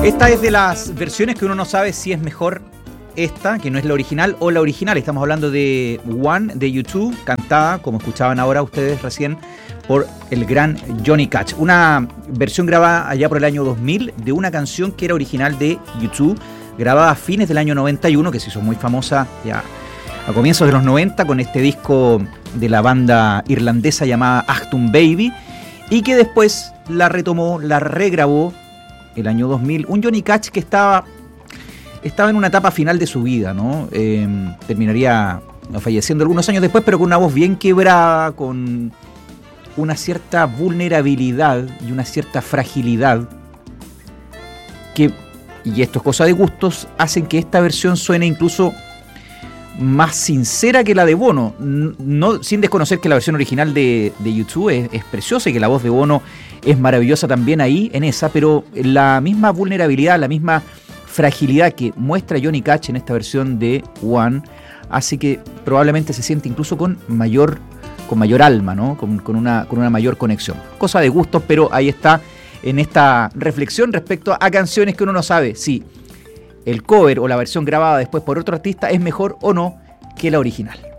Esta es de las versiones que uno no sabe si es mejor esta, que no es la original, o la original. Estamos hablando de One, de U2, cantada, como escuchaban ahora ustedes recién, por el gran Johnny Cash. Una versión grabada allá por el año 2000 de una canción que era original de U2, grabada a fines del año 91, que se hizo muy famosa ya a comienzos de los 90 con este disco de la banda irlandesa llamada Achtung Baby, y que después la retomó, la regrabó el año 2000, un Johnny Cash que estaba en una etapa final de su vida, ¿no? Terminaría falleciendo algunos años después, pero con una voz bien quebrada, con una cierta vulnerabilidad y una cierta fragilidad que, y esto es cosa de gustos, hacen que esta versión suene incluso más sincera que la de Bono, no, sin desconocer que la versión original de U2 es preciosa y que la voz de Bono es maravillosa también ahí en esa, pero la misma vulnerabilidad, la misma fragilidad que muestra Johnny Cash en esta versión de One hace que probablemente se siente incluso con mayor alma, ¿no? Con una mayor conexión. Cosa de gustos, pero ahí está en esta reflexión respecto a canciones que uno no sabe si el cover o la versión grabada después por otro artista es mejor o no que la original.